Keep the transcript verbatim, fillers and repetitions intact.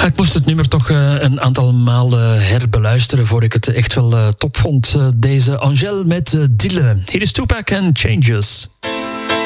Ik moest het nummer toch een aantal malen herbeluisteren voor ik het echt wel top vond. Deze Angèle met Dille. Hier is Tupac en Changes.